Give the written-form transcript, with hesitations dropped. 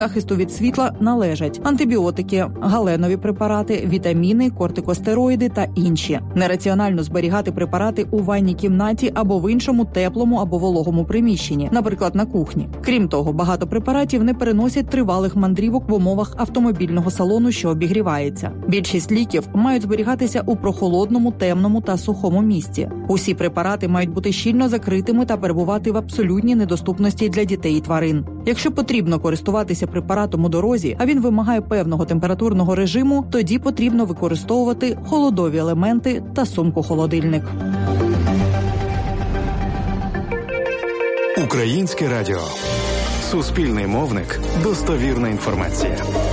захисту від світла належать антибіотики, галенові препарати, вітаміни, кортикостероїди та інші. Нераціонально зберігати препарати у ванній кімнаті або в іншому теплому або вологому приміщенні, наприклад, на кухні. Крім того, багато препаратів не переносять тривалих мандрівок в умовах автомобільного салону, що обігрівається. Більшість ліків мають зберігатися у прохолодному, темному та сухому місці. Усі препарати мають бути щільно закритими та перебувати в абсолютній недоступності для дітей і тварин. Якщо потрібно користуватися препаратом у дорозі, а він вимагає певного температурного режиму, тоді потрібно використовувати холодові елементи та сумку-холодильник. Українське радіо. Суспільний мовник. Достовірна інформація.